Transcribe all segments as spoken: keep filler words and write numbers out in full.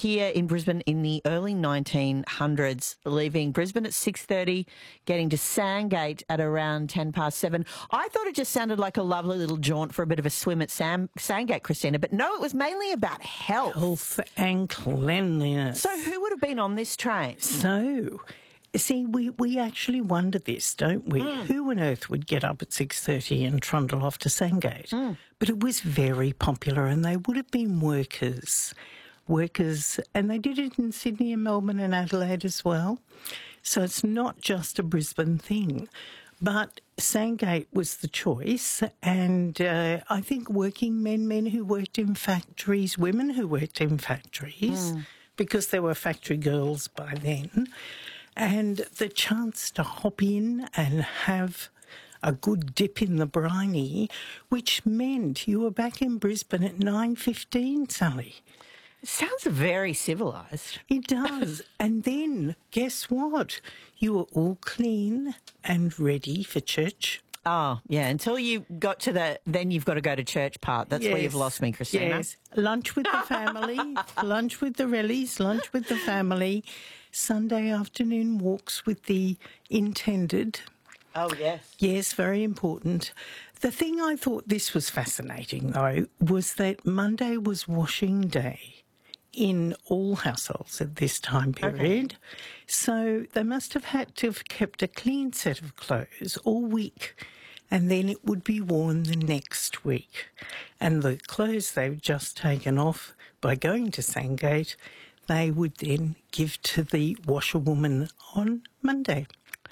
here in Brisbane in the early nineteen hundreds, leaving Brisbane at six thirty, getting to Sandgate at around ten past seven. I thought it just sounded like a lovely little jaunt for a bit of a swim at Sam, Sandgate, Christina, but no, it was mainly about health. Health and cleanliness. So who would have been on this train? So, see, we, we actually wonder this, don't we? Mm. Who on earth would get up at six thirty and trundle off to Sandgate? Mm. But it was very popular, and they would have been workers. Workers, and they did it in Sydney and Melbourne and Adelaide as well. So it's not just a Brisbane thing. But Sandgate was the choice, and uh, I think working men, men who worked in factories, women who worked in factories, mm. because there were factory girls by then, and the chance to hop in and have a good dip in the briny, which meant you were back in Brisbane at nine fifteen, Sally. It sounds very civilised. It does. And then, guess what? You were all clean and ready for church. Oh, yeah, until you got to the then you've got to go to church part. That's yes. where you've lost me, Christina. Yes. Lunch with the family, lunch with the Rellies, lunch with the family, Sunday afternoon walks with the intended. Oh, yes. Yes, very important. The thing I thought this was fascinating, though, was that Monday was washing day in all households at this time period. Okay. So they must have had to have kept a clean set of clothes all week, and then it would be worn the next week. And the clothes they've just taken off by going to Sandgate, they would then give to the washerwoman on Monday.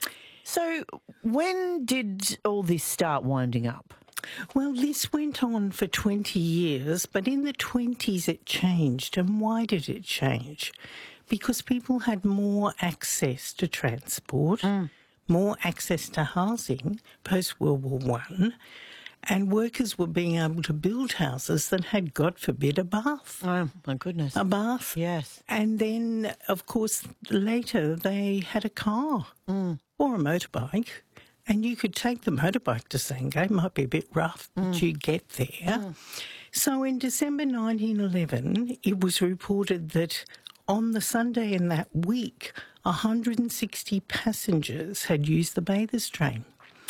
So when did all this start winding up? Well, this went on for twenty years, but in the twenties it changed. And why did it change? Because people had more access to transport, mm. more access to housing post-World War One, and workers were being able to build houses that had, God forbid, a bath. Oh, my goodness. A bath. Yes. And then, of course, later they had a car mm. or a motorbike. And you could take the motorbike to Sandgate. It might be a bit rough, but mm. you get there. Mm. So in December nineteen eleven, it was reported that on the Sunday in that week, one hundred sixty passengers had used the bathers' train.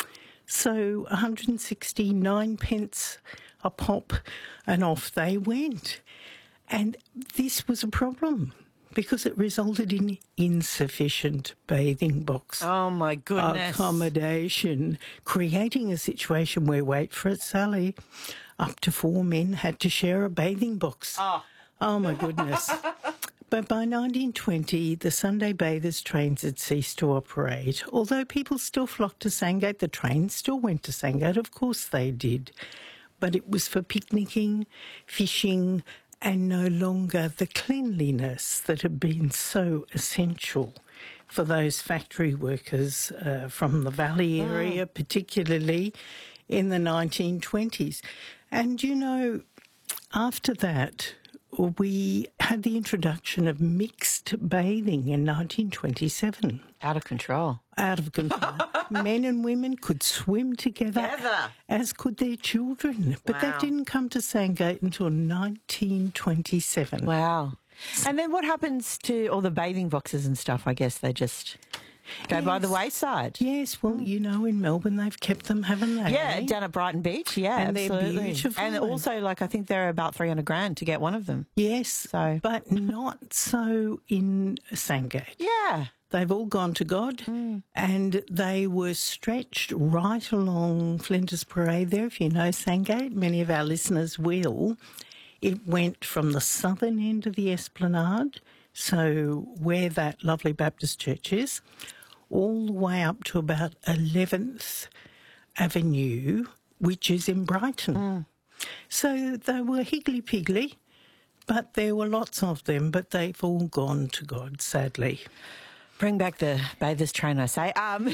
So one hundred sixty-nine pence a pop, and off they went. And this was a problem, because it resulted in insufficient bathing box oh my goodness. accommodation, creating a situation where, wait for it, Sally, up to four men had to share a bathing box. Oh, oh my goodness. But by nineteen twenty, the Sunday bathers' trains had ceased to operate. Although people still flocked to Sandgate, the trains still went to Sandgate, of course they did. But it was for picnicking, fishing, and no longer the cleanliness that had been so essential for those factory workers uh, from the Valley area, mm. particularly in the nineteen twenties. And, you know, after that, we had the introduction of mixed bathing in nineteen twenty-seven. Out of control. Out of control. Men and women could swim together, together, as could their children. But wow. that didn't come to Sandgate until nineteen twenty-seven. Wow. And then what happens to all the bathing boxes and stuff? I guess they just go yes. by the wayside. Yes, well, you know, in Melbourne they've kept them, haven't they? Yeah, down at Brighton Beach, yeah, and absolutely. They're beautiful. And also, like, I think they're about three hundred grand to get one of them. Yes, so but not so in Sandgate. Yeah. They've all gone to God, mm. and they were stretched right along Flinders Parade there. If you know Sandgate, many of our listeners will. It went from the southern end of the Esplanade, so where that lovely Baptist church is, all the way up to about eleventh Avenue, which is in Brighton. Mm. So they were higgly-piggly, but there were lots of them, but they've all gone to God, sadly. Bring back the bathers' train, I say. Um.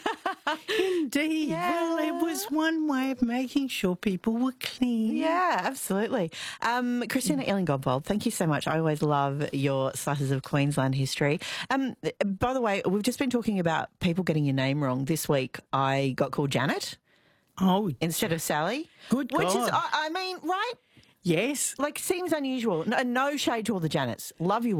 Indeed. Yeah. Well, it was one way of making sure people were clean. Yeah, absolutely. Um, Christina Illing-Godbold, thank you so much. I always love your slices of Queensland history. Um, by the way, we've just been talking about people getting your name wrong. This week, I got called Janet. Oh. Instead of Sally. Good God. Which is, I, I mean, right? Yes. Like, seems unusual. No, no shade to all the Janets. Love you